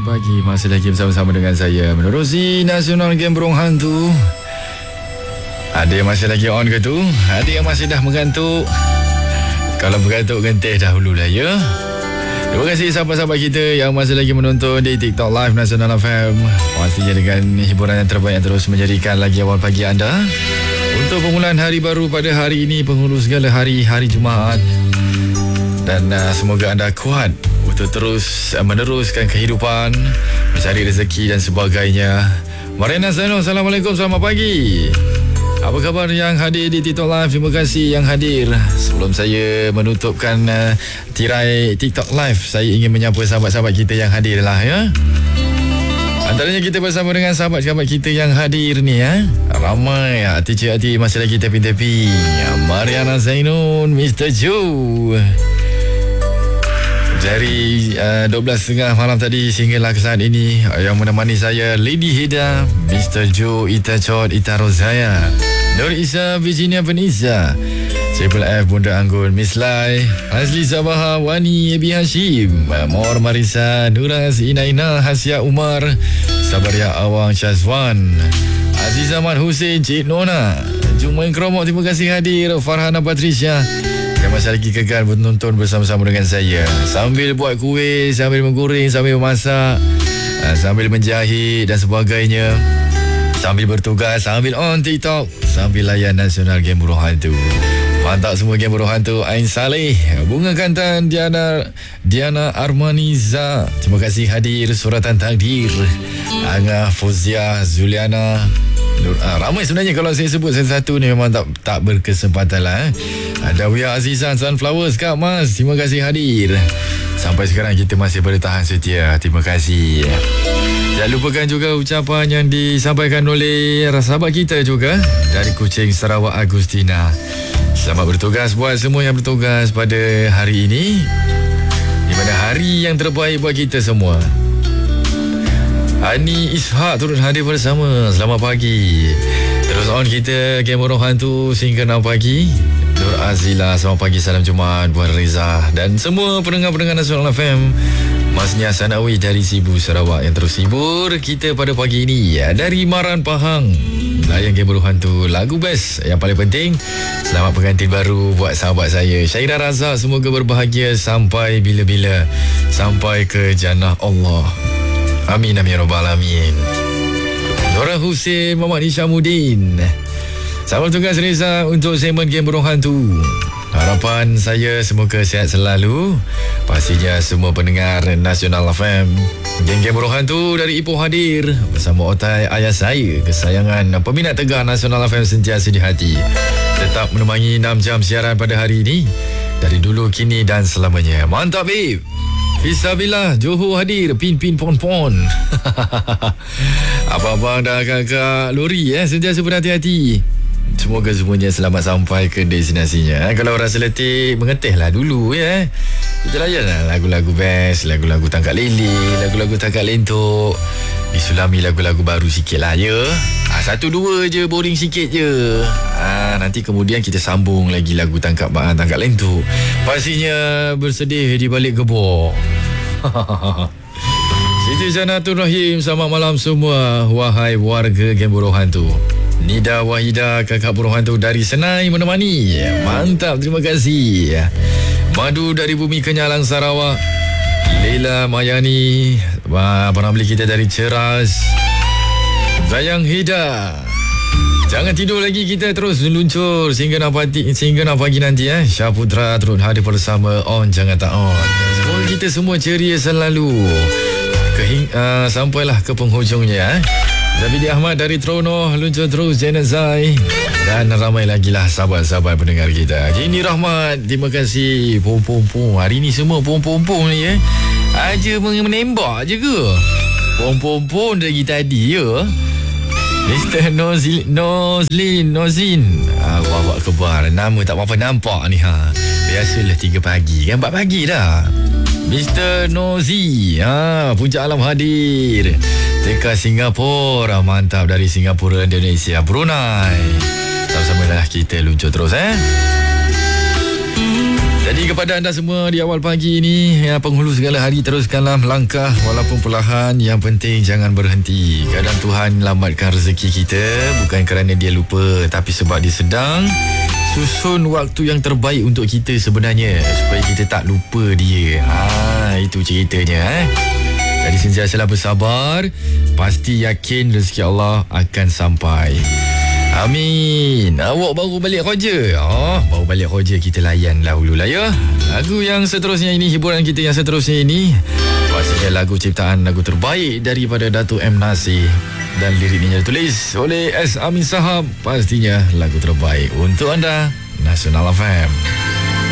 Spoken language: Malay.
pagi, masih lagi bersama-sama dengan saya menerusi Nasional Game Burung Hantu. Ada yang masih lagi on ke tu? Ada yang masih dah mengantuk? Kalau bergantuk gentih dahululah ya. Terima kasih sahabat-sahabat kita yang masih lagi menonton di TikTok Live Nasional FM. Pastinya dengan hiburan yang terbaik yang terus menjadikan lagi awal pagi anda. Untuk permulaan hari baru pada hari ini, penghulu segala hari Jumaat. Dan semoga anda kuat untuk terus meneruskan kehidupan, mencari rezeki dan sebagainya. Mariana Zainul, Assalamualaikum, selamat pagi. Apa khabar yang hadir di TikTok Live? Terima kasih yang hadir. Sebelum saya menutupkan tirai TikTok Live, saya ingin menyapa sahabat-sahabat kita yang hadir lah ya. Antaranya kita bersama dengan sahabat-sahabat kita yang hadir ni ya. Ramai artis-artis masih lagi tepi-tepi. Mariana Zainul, Mr. Joe. Dari 12.30 malam tadi sehinggalah ke saat ini, yang menemani saya Lady Hida, Mr. Joe, Ita Chot, Ita Rozaya, Nur Isa, Virginia Vanessa, Triple F, Bunda Anggun, Miss Lai, Azli Sabaha, Wani, Ebi Hashim, Mawar Marisa, Nuraz, Inaina, Hasya Umar, Sabaria Awang, Syazwan, Aziz Ahmad Hussein, Cik Nona, Jumain Kromok, terima kasih hadir, Farhana Patricia yang masih lagi kekal menonton bersama-sama dengan saya sambil buat kuih, sambil menggoreng, sambil memasak, sambil menjahit dan sebagainya, sambil bertugas, sambil on TikTok, sambil layan Nasional Game Burung Hantu. Mantap semua Game Burung Hantu. Ain Saleh, Bunga Kantan, Diana Armaniza, terima kasih hadir. Suratan Takdir, Angah Fuzia, Zuliana, ramai sebenarnya kalau saya sebut satu-satu ni memang tak berkesempatan lah. Dawiyah Azizan, Sunflowers, Kak Mas, terima kasih hadir. Sampai sekarang kita masih bertahan setia. Terima kasih. Jangan lupakan juga ucapan yang disampaikan oleh sahabat kita juga dari Kuching, Sarawak, Agustina. Selamat bertugas buat semua yang bertugas pada hari ini, di mana hari yang terbaik buat kita semua. Ani Ishak turut hadir bersama. Selamat pagi. Terus on kita Game Burung Hantu sehingga 6 pagi. Nur Azila, selamat pagi, salam Jumaat buat Reza dan semua pendengar-pendengar Nasional FM. Masnya Sanawi dari Sibu, Sarawak yang terus hibur kita pada pagi ini ya, dari Maran Pahang. Layan Game Burung Hantu, lagu best yang paling penting. Selamat pengantin baru buat sahabat saya Syairah Razak, semoga berbahagia sampai bila-bila, sampai ke jannah Allah. Amin, amin, rabbal alamin. Nora Hussein, Muhammad Nishamuddin, selamat tugas Reza untuk segmen Game Burung Hantu. Harapan saya semoga sihat selalu. Pastinya semua pendengar Nasional FM. Game Burung Hantu dari Ipoh hadir bersama otai ayah saya kesayangan, peminat tegar Nasional FM sentiasa di hati. Tetap menemani 6 jam siaran pada hari ini, dari dulu, kini dan selamanya. Mantap babe. Fisabilillah, Johor hadir, pin-pin pon-pon. Abang-abang dan kakak lori sentiasa berhati-hati. Semoga semuanya selamat sampai ke destinasinya. Kalau rasa letih, mengetihlah dulu ya. Kita layan lagu-lagu best, lagu-lagu tangkap lele, lagu-lagu tangkap lentok. Disulami lagu-lagu baru sikit lah ya. Satu dua je, boring sikit je. Nanti kemudian kita sambung lagi lagu tangkap lentok. Pastinya bersedih di balik gebok. Siti Janatul Rahim, selamat malam semua wahai warga Game Burung Hantu. Nida Wahida, kakak Burung Hantu dari Senai menemani. Mantap, terima kasih. Madu dari Bumi Kenyalang, Sarawak. Leila Mayani, penambali kita dari Ceras. Zayang Hida, jangan tidur lagi, kita terus luncur sehingga 6 pagi nanti Syah Putra turut hadir bersama on Jangan Tak On. Semoga kita semua ceria selalu sampailah ke penghujungnya. Zabidi Ahmad dari Trono, luncur terus. Janet Zai dan ramai lagi lah sahabat-sahabat pendengar kita. Jini Rahmat, terima kasih. Pom-pom-pom, hari ni semua pom-pom-pom ni aja menembak je ke? Pom-pom-pom dari tadi ya. Mr. Nozin. Bawa kebar, nama tak apa-apa nampak ni Biasalah 3 pagi kan, 4 pagi dah. Mr. Nozi, Puncak Alam hadir. TK Singapura, mantap, dari Singapura, Indonesia, Brunei. Sama-sama lah kita luncur terus Jadi kepada anda semua di awal pagi ini, penghulu segala hari, teruskanlah melangkah walaupun perlahan. Yang penting jangan berhenti. Kadang Tuhan lambatkan rezeki kita bukan kerana dia lupa, tapi sebab dia sedang susun waktu yang terbaik untuk kita sebenarnya, supaya kita tak lupa dia. Itu ceritanya. Jadi sentiasalah bersabar, pasti yakin rezeki Allah akan sampai. Amin. Awak baru balik kerja? Baru balik kerja, kita layan dahulu lah ya. Lagu yang seterusnya ini, hiburan kita yang seterusnya ini, pastinya lagu ciptaan, lagu terbaik daripada Datuk M. Nasir, dan liriknya ditulis oleh S. Amin Sahab. Pastinya lagu terbaik untuk anda, Nasional FM.